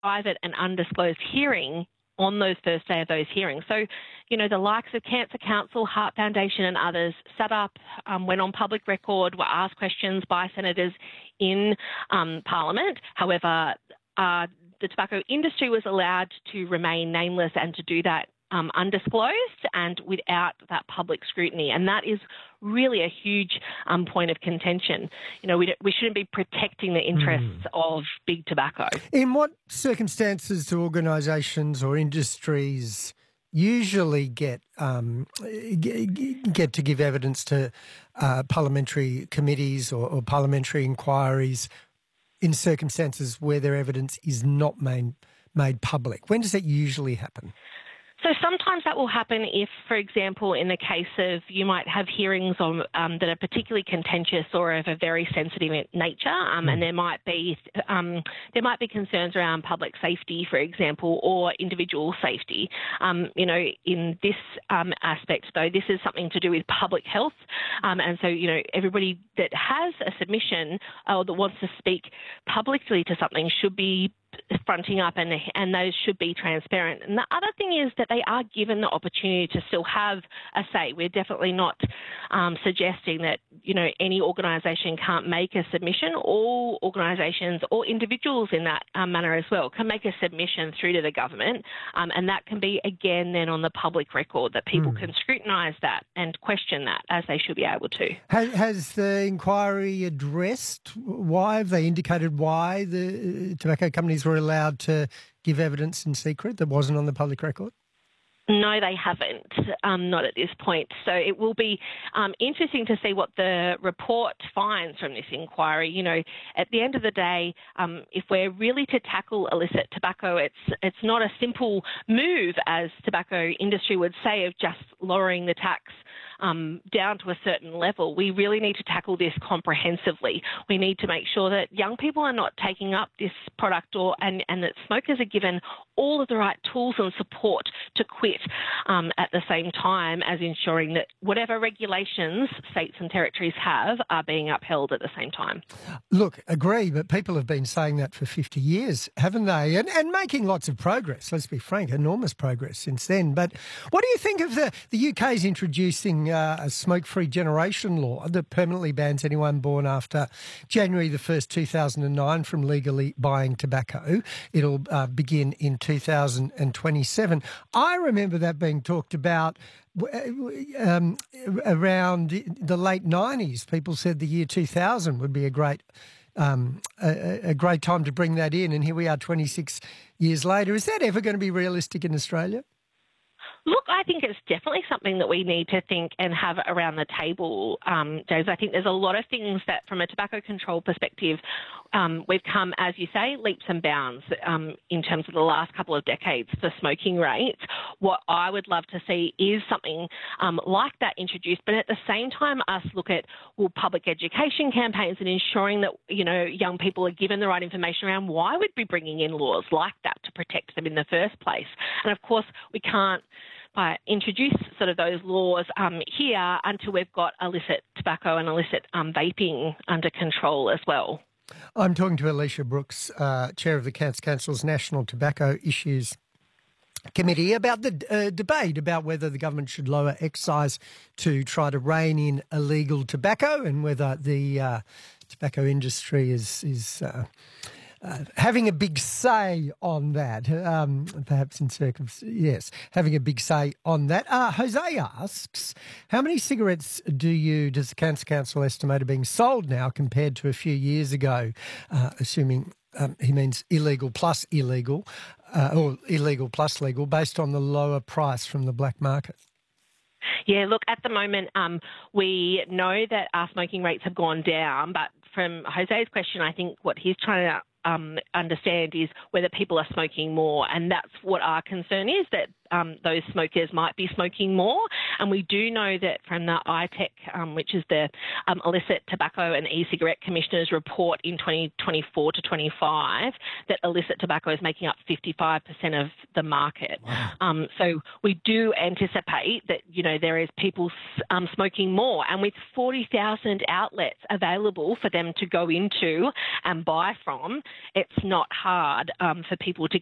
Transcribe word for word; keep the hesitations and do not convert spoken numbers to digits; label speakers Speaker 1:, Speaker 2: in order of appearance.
Speaker 1: private and undisclosed hearing on those first day of those hearings. So, you know, the likes of Cancer Council, Heart Foundation and others sat up, um, went on public record, were asked questions by senators in um, Parliament. However, uh, the tobacco industry was allowed to remain nameless and to do that Um, undisclosed and without that public scrutiny. And that is really a huge um, point of contention. You know, we, we shouldn't be protecting the interests mm. of big tobacco.
Speaker 2: In what circumstances do organisations or industries usually get um, get to give evidence to uh, parliamentary committees or, or parliamentary inquiries in circumstances where their evidence is not made, made public? When does that usually happen?
Speaker 1: So sometimes that will happen if, for example, in the case of you might have hearings on um, that are particularly contentious or of a very sensitive nature, um, mm. and there might be um, there might be concerns around public safety, for example, or individual safety. Um, you know, in this um, aspect, though, this is something to do with public health, um, and so you know everybody that has a submission or that wants to speak publicly to something should be fronting up, and and those should be transparent. And the other thing is that they are given the opportunity to still have a say. We're definitely not um, suggesting that, you know, any organisation can't make a submission. All organisations or individuals in that um, manner as well can make a submission through to the government, um, and that can be, again, then on the public record, that people mm. can scrutinise that and question that, as they should be able to.
Speaker 2: Has, has the inquiry addressed why? Have they indicated why the tobacco companies were allowed to give evidence in secret that wasn't on the public record?
Speaker 1: No, they haven't, um, not at this point. So it will be um, interesting to see what the report finds from this inquiry. You know, at the end of the day, um, if we're really to tackle illicit tobacco, it's it's not a simple move, as tobacco industry would say, of just lowering the tax um, down to a certain level. We really need to tackle this comprehensively. We need to make sure that young people are not taking up this product, or and, and that smokers are given all of the right tools and support to quit, um, at the same time as ensuring that whatever regulations states and territories have are being upheld at the same time.
Speaker 2: Look, agree, but people have been saying that for fifty years, haven't they? And, and making lots of progress, let's be frank, enormous progress since then. But what do you think of the, the U K's introducing uh, a smoke-free generation law that permanently bans anyone born after January the first, two thousand nine from legally buying tobacco? It'll uh, begin in two thousand twenty-seven. I remember that being talked about um, around the late nineties. People said the year two thousand would be a great um, a, a great time to bring that in, and here we are twenty-six years later. Is that ever going to be realistic in Australia?
Speaker 1: Look, I think it's definitely something that we need to think and have around the table, um, James. I think there's a lot of things that, from a tobacco control perspective, um, we've come, as you say, leaps and bounds um, in terms of the last couple of decades for smoking rates. What I would love to see is something um, like that introduced, but at the same time, us look at well, public education campaigns and ensuring that, you know, young people are given the right information around why we'd be bringing in laws like that to protect them in the first place. And of course, we can't uh, introduce sort of those laws um, here until we've got illicit tobacco and illicit um, vaping under control as well.
Speaker 2: I'm talking to Alicia Brooks, uh, Chair of the Cancer Council's National Tobacco Issues Committee, about the uh, debate about whether the government should lower excise to try to rein in illegal tobacco, and whether the uh, tobacco industry is is uh, uh, having a big say on that. Um, perhaps in circumstances, yes, having a big say on that. Uh, Jose asks, how many cigarettes do you does the Cancer Council estimate are being sold now compared to a few years ago? Uh, assuming um, he means illegal plus illegal. Uh, or illegal plus legal, based on the lower price from the black market?
Speaker 1: Yeah, look, at the moment, um, we know that our smoking rates have gone down, but from Jose's question, I think what he's trying to um, understand is whether people are smoking more, and that's what our concern is, that um, those smokers might be smoking more. And we do know that from the I T E C, um, which is the um, Illicit Tobacco and E-Cigarette Commissioner's report in twenty twenty-four to twenty-five, that illicit tobacco is making up fifty-five percent of the market.
Speaker 2: Wow.
Speaker 1: Um, so we do anticipate that, you know, there is people um, smoking more. And with forty thousand outlets available for them to go into and buy from, it's not hard um, for people to